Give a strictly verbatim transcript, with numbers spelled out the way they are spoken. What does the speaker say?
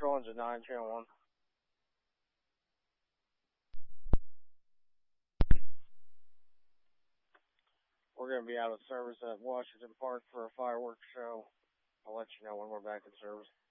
Patrol Engine nine, channel one. We're going to be out of service at Washington Park for a fireworks show. I'll let you know when we're back in service.